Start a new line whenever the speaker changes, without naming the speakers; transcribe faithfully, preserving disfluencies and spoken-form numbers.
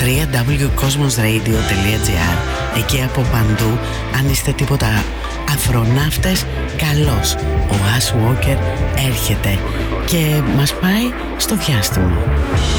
double-u double-u double-u τελεία cosmos radio τελεία gr. Εκεί από παντού, αν είστε τίποτα αφροναύτες, καλώς. Ο Ash Walker έρχεται και μας πάει στο διάστημα.